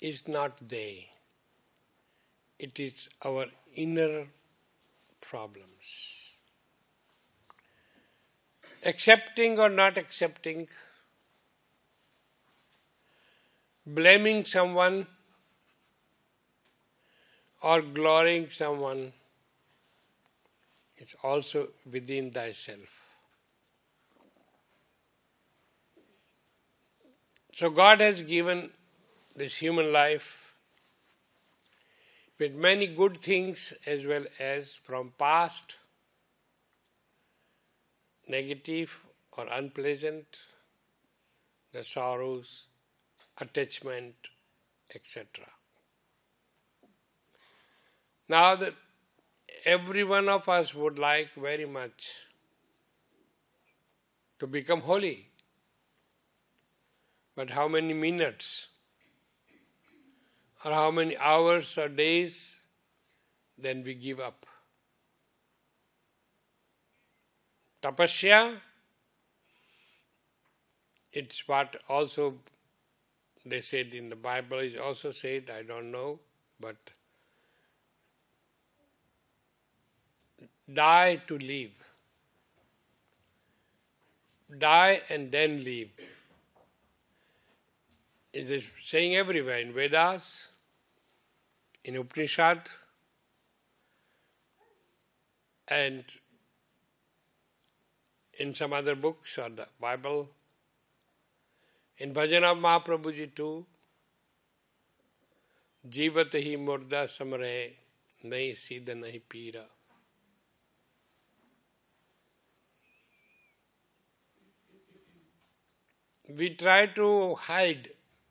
is not they. It is our inner problems. Accepting or not accepting, blaming someone or glorying someone is also within thyself. So God has given this human life with many good things as well as from past, negative or unpleasant, the sorrows, attachment, etc. Now that every one of us would like very much to become holy. But how many minutes or how many hours or days, then we give up. Tapasya, it's what also they said in the Bible, is also said, I don't know, but die to live. Die and then live. It is saying everywhere, in Vedas, in Upanishad, and in some other books or the Bible. In Bhajan of Mahaprabhuji too, Jivat hi murda samre, nahi siddha nahi pira. We try to hide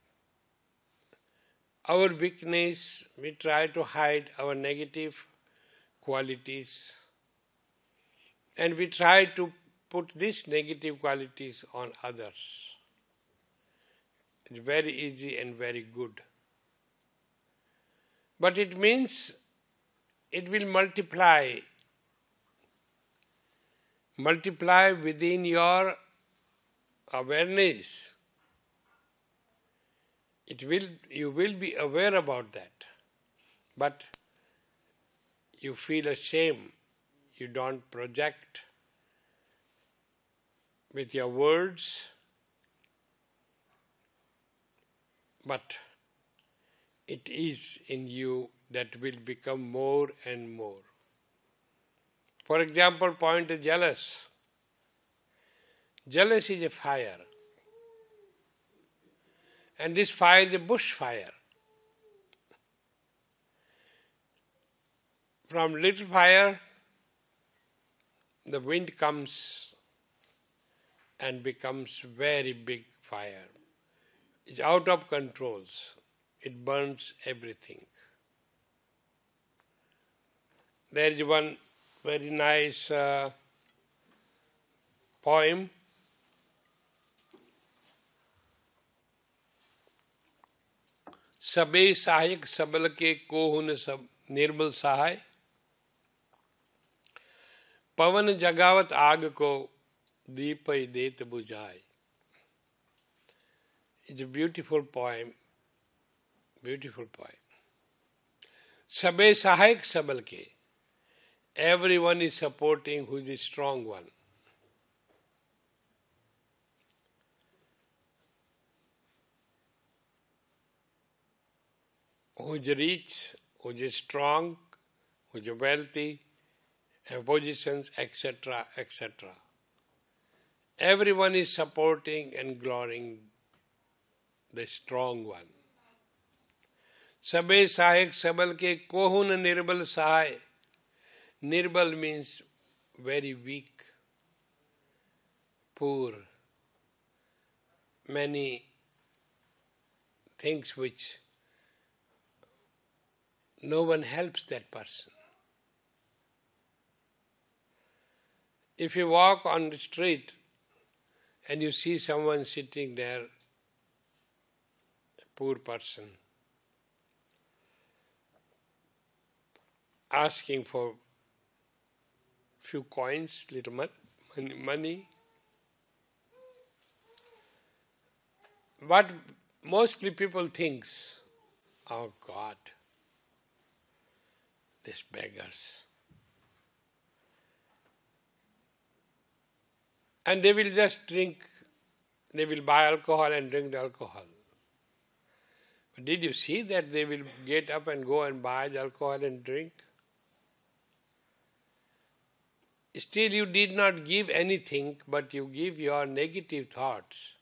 our weakness, we try to hide our negative qualities, and we try to put these negative qualities on others. It's very easy and very good. But it means it will multiply within your awareness. You will be aware about that, but you feel ashamed. You don't project with your words, but it is in you that will become more and more. For example, point is jealous. Jealous is a fire. And this fire is a bush fire. From little fire, the wind comes and becomes very big fire. It's out of control. It burns everything. There is one very nice poem. सबे सहायक सबल के कोहुन सब निर्बल सहाय, पवन जगावत आग को दीपय देत बुझाय. It's a beautiful poem. Beautiful poem. सबे सहायक सबल के. Everyone is supporting who is the strong one. Who is rich, who is strong, who is wealthy, have positions, etc., etc. Everyone is supporting and glorying the strong one. Sabe sahayak sabal ke kohun nirbal sahay. Nirbal means very weak, poor, many things which no one helps that person. If you walk on the street and you see someone sitting there, a poor person, asking for few coins, little money, what mostly people thinks, Oh God, these beggars. And they will just drink, they will buy alcohol and drink the alcohol. But did you see that they will get up and go and buy the alcohol and drink? Still you did not give anything, but you give your negative thoughts.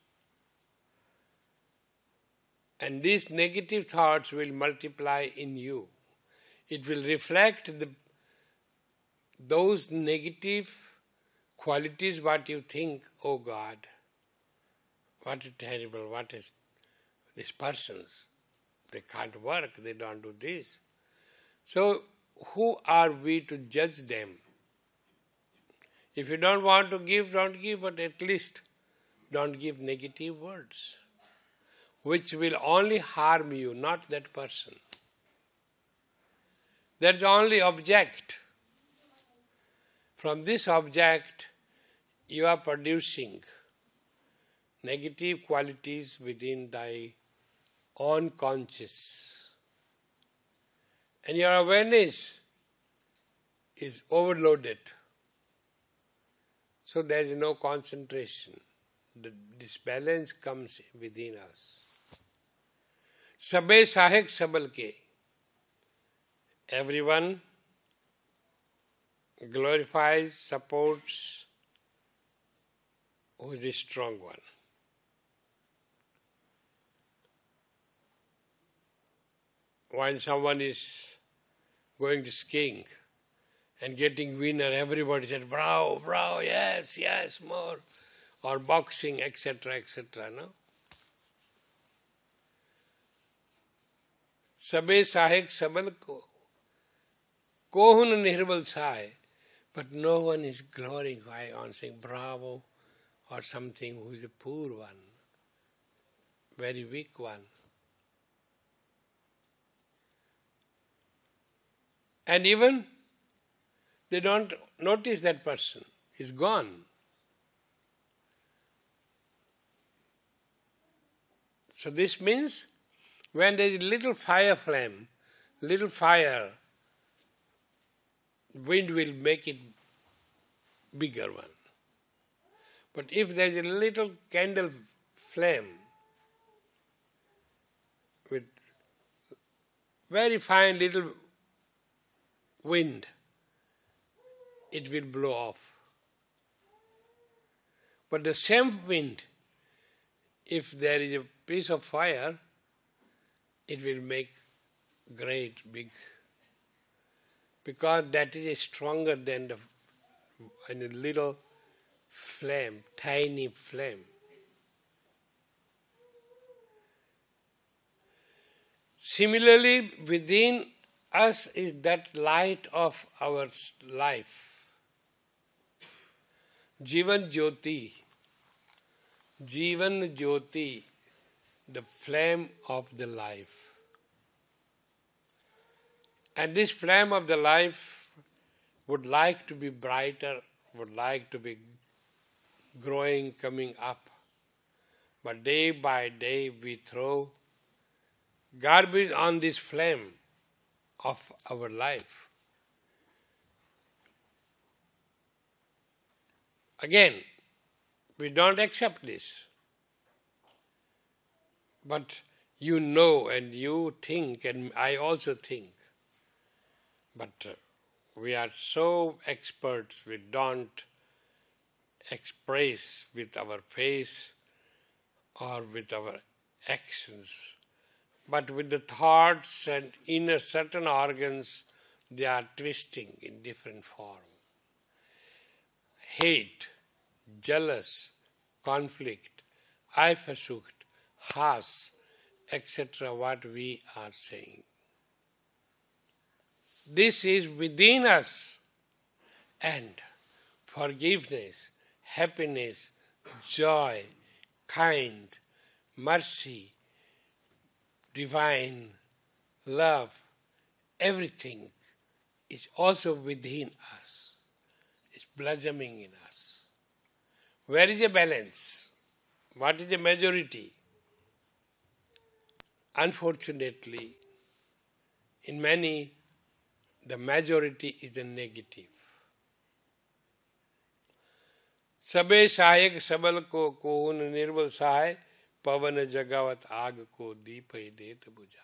And these negative thoughts will multiply in you. It will reflect those negative qualities what you think, oh God, what a terrible, what is these persons? They can't work, they don't do this. So who are we to judge them? If you don't want to give, don't give, but at least don't give negative words, which will only harm you, not that person. That's the only object. From this object, you are producing negative qualities within thy own conscious. And your awareness is overloaded. So there is no concentration. This balance comes within us. Sabe sahek sabal ke. Everyone glorifies, supports who is the strong one. When someone is going to skiing and getting winner, everybody says, bravo, bravo, yes, yes, more. Or boxing, etc., etc., no? Sabe sahek sabal ko. Kohun nirbal sahe. But no one is glorifying on saying bravo or something who is a poor one, very weak one. And even they don't notice that person is gone. So this means when there is little fire flame, little fire, wind will make it bigger one. But if there is a little candle flame with very fine little wind, it will blow off. But the same wind, if there is a piece of fire, it will make great big, because that is stronger than a little flame, tiny flame. Similarly, within us is that light of our life. Jivan Jyoti. Jivan Jyoti, the flame of the life. And this flame of the life would like to be brighter, would like to be growing, coming up. But day by day we throw garbage on this flame of our life. Again, we don't accept this. But you know and you think, and I also think. But we are so experts, we don't express with our face or with our actions. But with the thoughts and inner certain organs, they are twisting in different form. Hate, jealous, conflict, eifersucht, Hass, etc., what we are saying. This is within us, and forgiveness, happiness, joy, kind, mercy, divine, love, everything is also within us. It's blossoming in us. Where is the balance? What is the majority? Unfortunately, In many, the majority is the negative. सबे सहायक सबल को कोहुन निर्बल सहाय पवन जगावत आग को दीप देत बुझाए.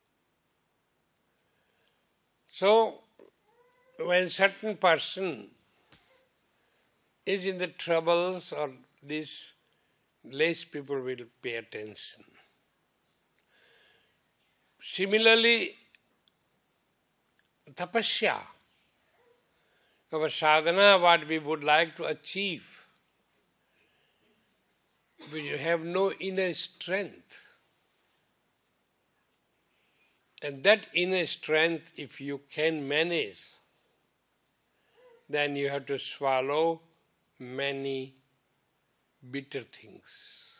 So, when certain person is in the troubles or this, less people will pay attention. Similarly, tapasya, our sadhana, what we would like to achieve, we have no inner strength. And that inner strength, if you can manage, then you have to swallow many bitter things.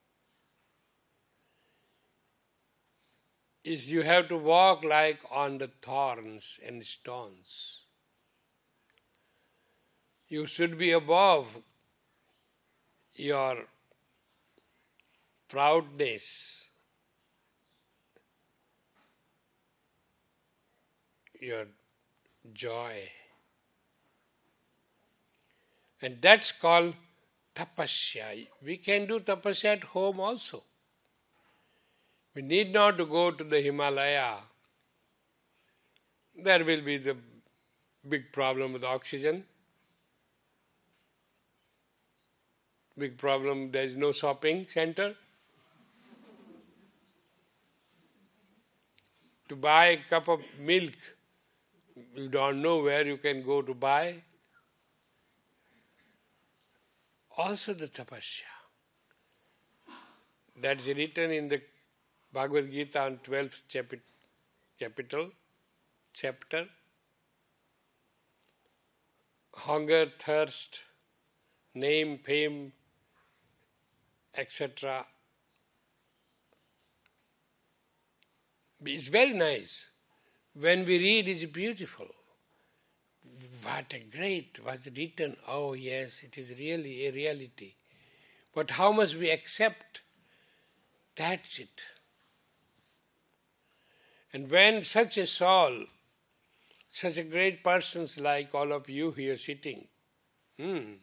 Is you have to walk like on the thorns and stones. You should be above your proudness, your joy. And that's called tapasya. We can do tapasya at home also. We need not to go to the Himalaya. There will be the big problem with oxygen. Big problem, there is no shopping center. To buy a cup of milk, you don't know where you can go to buy. Also the tapasya. That's written in the Bhagavad Gita on 12th chapter. Hunger, thirst, name, fame, etc. It's very nice. When we read, it's beautiful. What a great was written. Oh yes, it is really a reality. But how much we accept, that's it. And when such a soul, such a great persons like all of you here sitting, then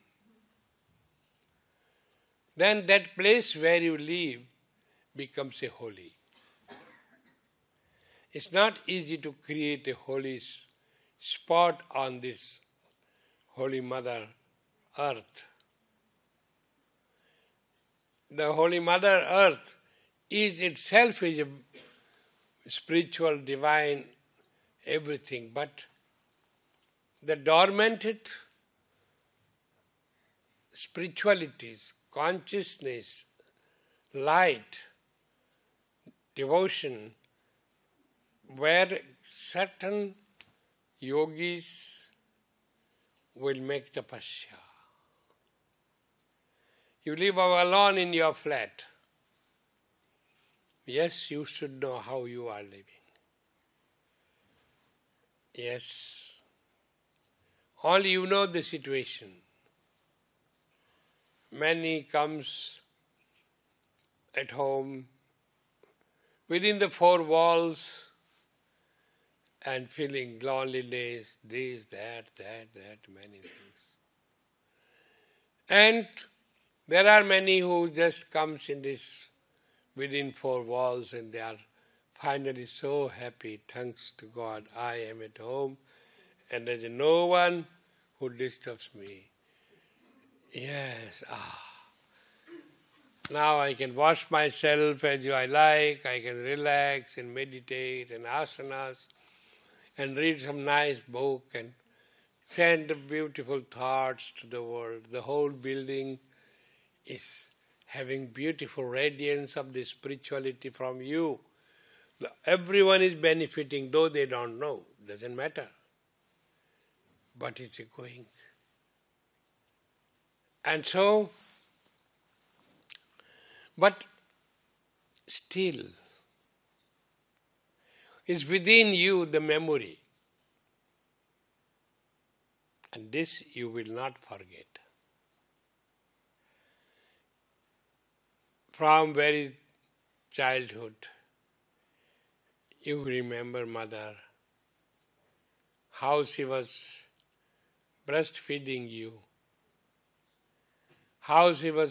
that place where you live becomes a holy. It's not easy to create a holy spot on this Holy Mother Earth. The Holy Mother Earth is itself is a spiritual, divine, everything, but the dormanted spiritualities, consciousness, light, devotion, where certain yogis will make tapasya. You live alone in your flat. Yes, you should know how you are living. Yes. Only you know the situation. Many comes at home within the four walls and feeling loneliness, this, that, many things. And there are many who just comes in this within four walls and they are finally so happy, thanks to God, I am at home and there is no one who disturbs me. Yes, now I can wash myself as I like, I can relax and meditate and asanas and read some nice book and send beautiful thoughts to the world. The whole building is having beautiful radiance of the spirituality from you. Everyone is benefiting, though they don't know. Doesn't matter. But it's going. And so, but still, is within you the memory. And this you will not forget. From very childhood, You remember mother, how she was breastfeeding you, how she was